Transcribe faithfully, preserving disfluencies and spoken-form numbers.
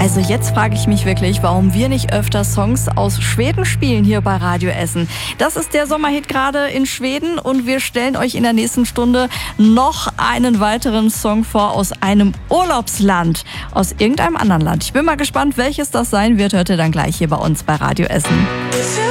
Also jetzt frage ich mich wirklich, warum wir nicht öfter Songs aus Schweden spielen hier bei Radio Essen. Das ist der Sommerhit gerade in Schweden und wir stellen euch in der nächsten Stunde noch einen weiteren Song vor aus einem Urlaubsland, aus irgendeinem anderen Land. Ich bin mal gespannt, welches das sein wird, hört ihr dann gleich hier bei uns bei Radio Essen.